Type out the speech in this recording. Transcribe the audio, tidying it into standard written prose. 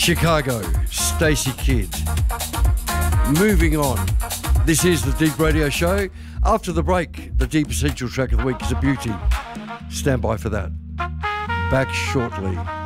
Chicago, Stacey Kidd. Moving on. This is the Deep Radio Show. After the break, the Deep Essential track of the week is a beauty. Stand by for that. Back shortly.